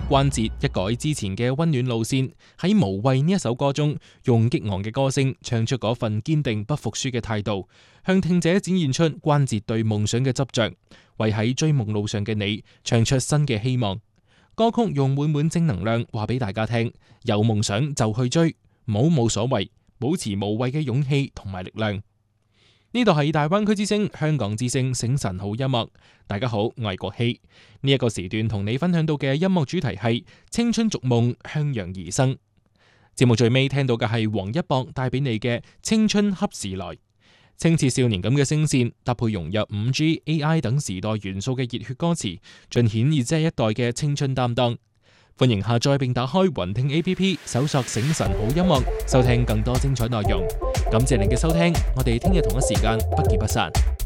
關節一改之前嘅溫暖路線，喺《無畏》呢一首歌中，用激昂嘅歌聲唱出嗰份堅定不服輸嘅態度，向聽者展現出關節對夢想嘅執着，為喺追夢路上嘅你唱出新嘅希望。歌曲用滿滿正能量話俾大家聽，有夢想就去追，冇所謂，保持無畏嘅勇氣同埋力量。呢度係大灣區之聲、香港之聲醒晨好音樂。大家好，我係國希。呢一個時段同你分享到嘅音樂主題係青春逐夢，向陽而生。節目最尾聽到嘅係王一博帶俾你嘅青春恰時來，清澈少年咁嘅聲線，搭配融入 5G、AI 等時代元素嘅熱血歌詞，盡顯二姐一代嘅青春擔當。歡迎下載並打開雲聽 APP， 搜索醒晨好音樂，收聽更多精彩內容。感謝您嘅收聽，我哋聽日同一時間不見不散。